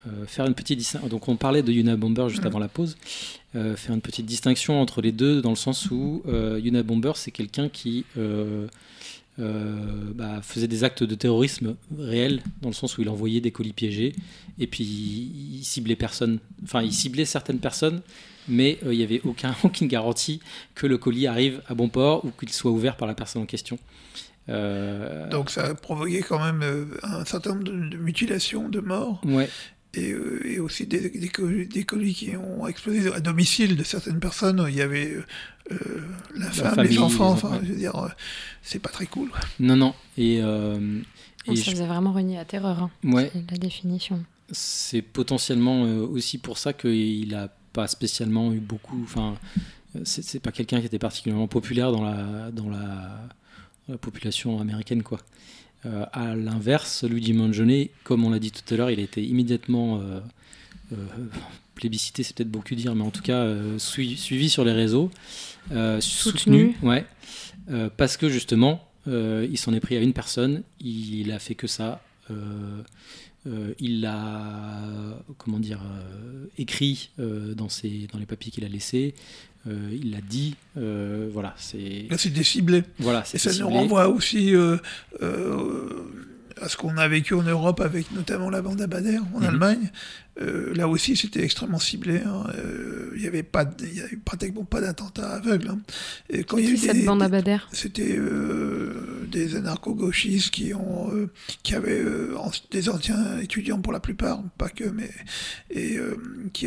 faire une petite distinction. Donc on parlait de Unabomber juste avant la pause. Faire une petite distinction entre les deux, dans le sens où Unabomber, c'est quelqu'un qui faisait des actes de terrorisme réels, dans le sens où il envoyait des colis piégés, et puis il ciblait personne. Enfin, il ciblait certaines personnes, mais il n'y avait aucune garantie que le colis arrive à bon port ou qu'il soit ouvert par la personne en question. Donc ça a provoqué quand même un certain nombre de mutilations, de morts. Ouais. Et aussi des colis qui ont explosé à domicile de certaines personnes. Il y avait la femme, famille, les enfants. Enfin, je veux dire, c'est pas très cool. Non. Et ça faisait vraiment renier la terreur. Ouais. C'est la définition. C'est potentiellement aussi pour ça qu'il n'a pas spécialement eu beaucoup. Enfin, c'est pas quelqu'un qui était particulièrement populaire dans la population américaine, quoi. À l'inverse, Luigi Mangione, comme on l'a dit tout à l'heure, il a été immédiatement plébiscité, c'est peut-être beaucoup dire, mais en tout cas suivi sur les réseaux, soutenu, ouais, parce que justement, il s'en est pris à une personne, il a fait que ça. Il l'a écrit dans les papiers qu'il a laissés. Il l'a dit, voilà, c'est... Là, c'était ciblé. Voilà, et ça nous renvoie aussi à ce qu'on a vécu en Europe avec notamment la bande à Bader en Allemagne. Là aussi, c'était extrêmement ciblé. Il y avait pratiquement pas d'attentat aveugle. Hein. Et quand il y a eu cette bande à Bader, c'était des anarcho-gauchistes qui avaient des anciens étudiants pour la plupart, pas que, mais qui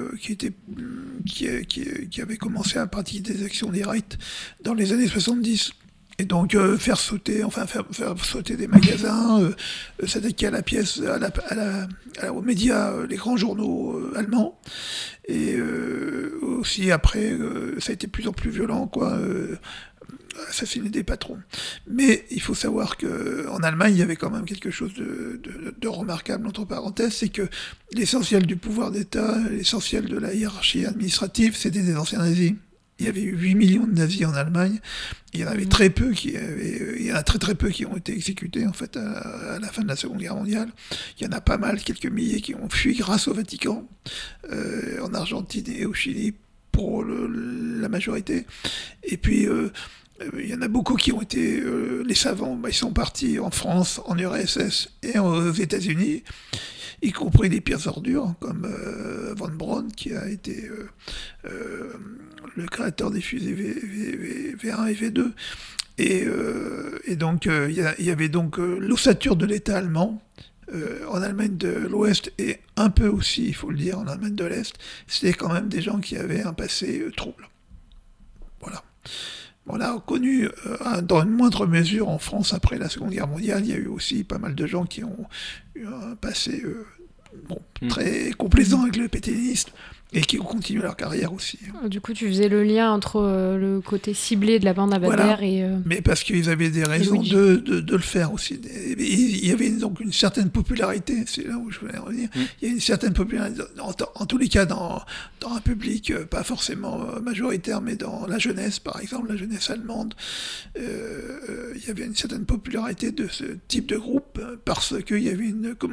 avaient commencé à pratiquer des actions directes dans les années 70. Et donc faire sauter des magasins, s'attaquer à la pièce, aux médias, les grands journaux allemands. Et aussi après, ça a été de plus en plus violent, quoi. Assassiner des patrons. Mais il faut savoir qu'en Allemagne, il y avait quand même quelque chose de remarquable, entre parenthèses, c'est que l'essentiel du pouvoir d'État, l'essentiel de la hiérarchie administrative, c'était des anciens nazis. Il y avait eu 8 millions de nazis en Allemagne. Il y en avait très peu il y en a très peu qui ont été exécutés en fait à la fin de la Seconde Guerre mondiale. Il y en a pas mal, quelques milliers qui ont fui grâce au Vatican, en Argentine et au Chili pour la majorité. Et puis il y en a beaucoup qui ont été les savants. Ils sont partis en France, en URSS et aux États-Unis, y compris les pires ordures comme Von Braun, qui a été le créateur des fusées V1 et V2. Et donc il y avait donc l'ossature de l'État allemand en Allemagne de l'Ouest et un peu aussi, il faut le dire, en Allemagne de l'Est. C'était quand même des gens qui avaient un passé trouble. Voilà. On a connu, dans une moindre mesure, en France, après la Seconde Guerre mondiale, il y a eu aussi pas mal de gens qui ont eu un passé très complaisant avec le pétainisme et qui ont continué leur carrière aussi. Du coup, tu faisais le lien entre le côté ciblé de la bande à Bader voilà. et... Mais parce qu'ils avaient des raisons de le faire aussi. Il y avait donc une certaine popularité, c'est là où je voulais en revenir. Il y a une certaine popularité, en tous les cas, dans un public pas forcément majoritaire, mais dans la jeunesse, par exemple, la jeunesse allemande. Il y avait une certaine popularité de ce type de groupe parce qu'il y avait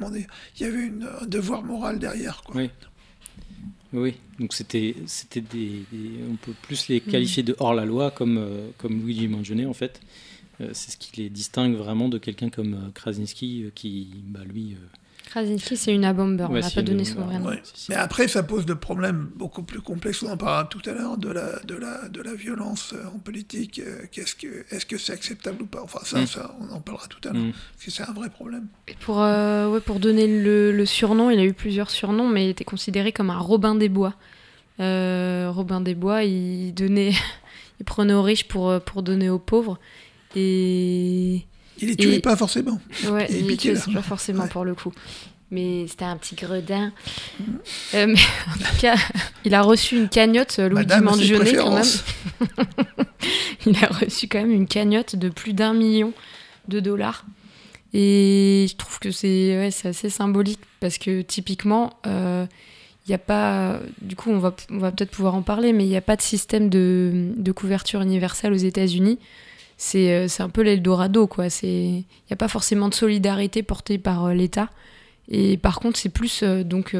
un devoir moral derrière, quoi. Oui, donc c'était on peut plus les qualifier de hors-la-loi comme Luigi Mangione en fait. C'est ce qui les distingue vraiment de quelqu'un comme Krasinski qui, lui... Krasinski, c'est une Unabomber, on n'a pas donné son vrai nom. Ouais. Mais après, ça pose le problème beaucoup plus complexe, on en parlera tout à l'heure, de la violence en politique. Est-ce que c'est acceptable ou pas ? Enfin, ça, on en parlera tout à l'heure, parce que c'est un vrai problème. Et pour donner le surnom, il a eu plusieurs surnoms, mais il était considéré comme un Robin des Bois. Robin des Bois, il prenait aux riches pour donner aux pauvres. Et... Il les tuait pas forcément. Ouais, il les tuait pas forcément pour le coup. Mais c'était un petit gredin. Mais en tout cas, il a reçu une cagnotte, Luigi Mangione quand même. Il a reçu quand même une cagnotte de plus d'1 million de dollars. Et je trouve que c'est assez symbolique parce que typiquement, il n'y a pas... Du coup, on va peut-être pouvoir en parler, mais il n'y a pas de système de couverture universelle aux États-Unis. C'est un peu l'Eldorado, quoi. Il n'y a pas forcément de solidarité portée par l'État. Et par contre, c'est plus donc